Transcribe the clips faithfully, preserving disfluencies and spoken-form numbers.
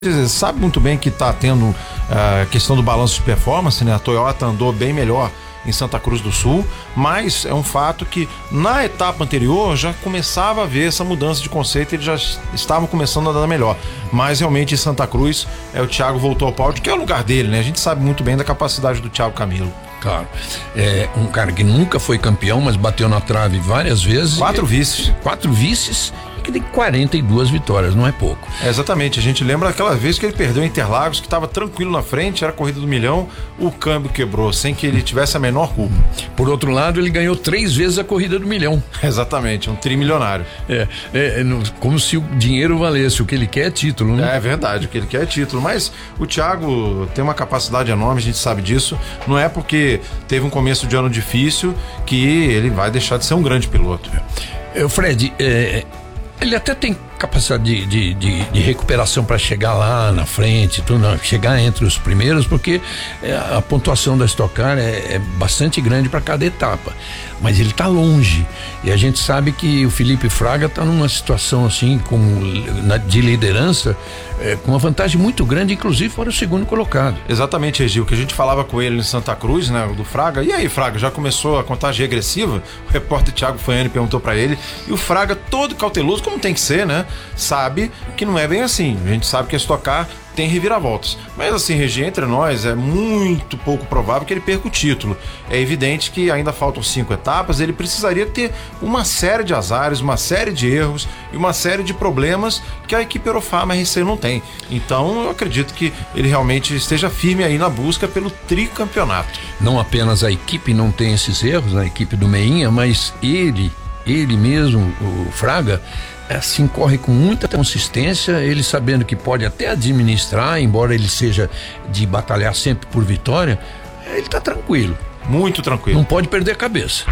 sabe muito bem que está tendo a uh, questão do balanço de performance, né? A Toyota andou bem melhor em Santa Cruz do Sul, mas é um fato que na etapa anterior já começava a ver essa mudança de conceito, eles já estavam começando a andar melhor, mas realmente em Santa Cruz é, o Thiago voltou ao pódio, que é o lugar dele, né? A gente sabe muito bem da capacidade do Thiago Camilo. Claro, é um cara que nunca foi campeão, mas bateu na trave várias vezes. Quatro vices. Quatro vices e que tem quarenta e duas vitórias, não é pouco. É, exatamente, a gente lembra aquela vez que ele perdeu em Interlagos, que estava tranquilo na frente, era a corrida do milhão, o câmbio quebrou, sem que ele tivesse a menor culpa. Por outro lado, ele ganhou três vezes a corrida do milhão. Exatamente, um trimilionário. É, é, é como se o dinheiro valesse, o que ele quer é título, né? É verdade, o que ele quer é título, mas o Thiago tem uma capacidade enorme, a gente sabe disso, não é porque teve um começo de ano difícil que ele vai deixar de ser um grande piloto. É, Fred, é, ele até tem capacidade de, de, de, de recuperação para chegar lá na frente, tudo, não, chegar entre os primeiros, porque é, a pontuação da Stock Car é, é bastante grande para cada etapa, mas ele está longe e a gente sabe que o Felipe Fraga está numa situação assim como na, de liderança, é, com uma vantagem muito grande, inclusive para o segundo colocado. Exatamente, Egil, que a gente falava com ele em Santa Cruz, né, do Fraga. E aí, Fraga, já começou a contagem regressiva? O repórter Thiago Fanhani perguntou para ele, e o Fraga todo cauteloso, como tem que ser, né? Sabe que não é bem assim. A gente sabe que a Stock Car tem reviravoltas. Mas assim, Regi, entre nós, é muito pouco provável que ele perca o título. É evidente que ainda faltam cinco etapas, ele precisaria ter uma série de azares, uma série de erros e uma série de problemas que a equipe Eurofarma R C não tem. Então, eu acredito que ele realmente esteja firme aí na busca pelo tricampeonato. Não apenas a equipe não tem esses erros, a equipe do Meinha, mas ele, ele mesmo, o Fraga, assim, corre com muita consistência, ele sabendo que pode até administrar, embora ele seja de batalhar sempre por vitória, ele tá tranquilo. Muito tranquilo. Não pode perder a cabeça.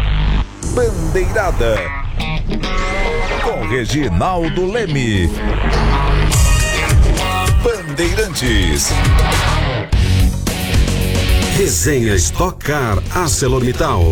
Bandeirada com Reginaldo Leme. Bandeirantes. Resenha Stock Car ArcelorMittal.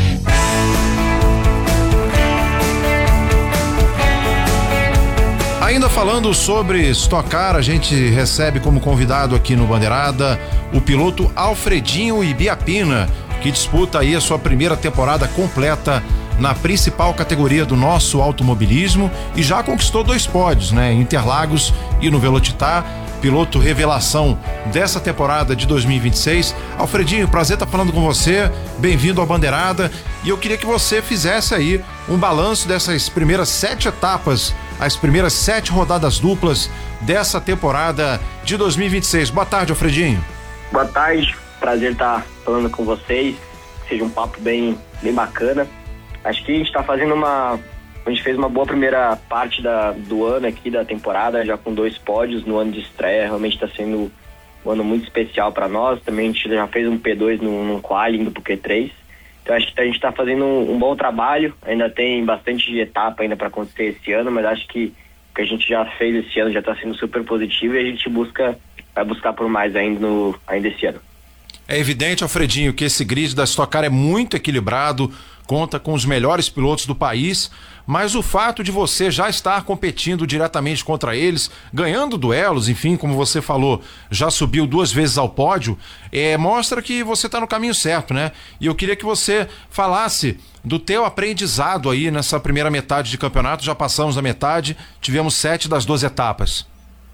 Ainda falando sobre Stock Car, a gente recebe como convidado aqui no Bandeirada o piloto Alfredinho Ibiapina, que disputa aí a sua primeira temporada completa na principal categoria do nosso automobilismo e já conquistou dois pódios, né? Em Interlagos e no Velocitar, piloto revelação dessa temporada de dois mil e vinte e seis. Alfredinho, prazer estar falando com você, bem-vindo ao Bandeirada, e eu queria que você fizesse aí um balanço dessas primeiras sete etapas, as primeiras sete rodadas duplas dessa temporada de dois mil e vinte e seis. Boa tarde, Alfredinho. Boa tarde, prazer estar falando com vocês, seja um papo bem, bem bacana. Acho que a gente está fazendo uma... A gente fez uma boa primeira parte da, do ano aqui, da temporada, já com dois pódios no ano de estreia. Realmente está sendo um ano muito especial para nós. Também a gente já fez um P dois no, no quali, indo pro Q três. Então acho que a gente está fazendo um, um bom trabalho. Ainda tem bastante etapa ainda para acontecer esse ano, mas acho que o que a gente já fez esse ano já está sendo super positivo e a gente busca, vai buscar por mais ainda, no, ainda esse ano. É evidente, Alfredinho, que esse grid da Stock Car é muito equilibrado, conta com os melhores pilotos do país, mas o fato de você já estar competindo diretamente contra eles, ganhando duelos, enfim, como você falou, já subiu duas vezes ao pódio, é, mostra que você está no caminho certo, né? E eu queria que você falasse do teu aprendizado aí nessa primeira metade de campeonato. Já passamos da metade, tivemos sete das doze etapas.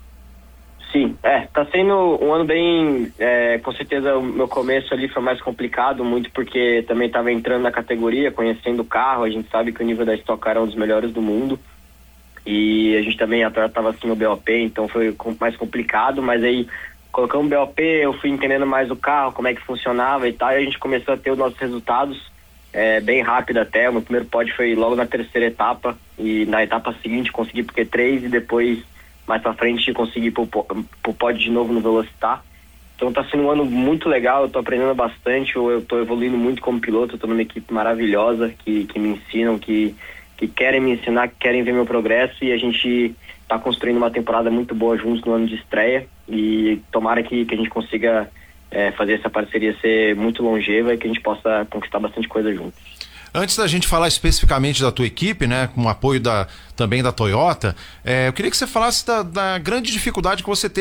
Sim, é, tá sendo um ano bem, é, com certeza o meu começo ali foi mais complicado, muito porque também tava entrando na categoria, conhecendo o carro, a gente sabe que o nível da Stock Car é um dos melhores do mundo, e a gente também até tava assim no B O P, então foi mais complicado, mas aí colocamos o B O P, eu fui entendendo mais o carro, como é que funcionava e tal, e a gente começou a ter os nossos resultados, é, bem rápido até. O meu primeiro pódio foi logo na terceira etapa, e na etapa seguinte consegui pro Q três, e depois mais pra frente consegui pro, pro pódio de novo no Velocitar. Então tá sendo um ano muito legal, eu tô aprendendo bastante, eu, eu tô evoluindo muito como piloto, eu tô numa equipe maravilhosa, que, que me ensinam, que, que querem me ensinar, que querem ver meu progresso, e a gente tá construindo uma temporada muito boa juntos no ano de estreia, e tomara que, que a gente consiga é, fazer essa parceria ser muito longeva e que a gente possa conquistar bastante coisa juntos. Antes da gente falar especificamente da tua equipe, né, com o apoio da, também da Toyota, é, eu queria que você falasse da, da grande dificuldade que você teve